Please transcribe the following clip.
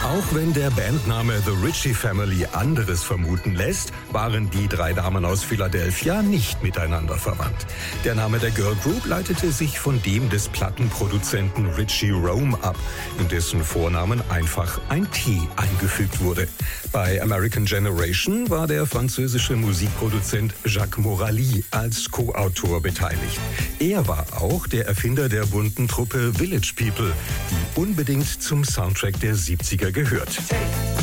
Auch wenn der Bandname The Ritchie Family anderes vermuten lässt, waren die drei Damen aus Philadelphia nicht miteinander verwandt. Der Name der Girl Group leitete sich von dem des Plattenproduzenten Richie Rome ab, in dessen Vornamen einfach ein T eingefügt wurde. Bei American Generation war der französische Musikproduzent Jacques Morali als Co-Autor beteiligt. Er war auch der Erfinder der bunten Truppe Village People, die unbedingt zum Soundtrack der 70er gehört.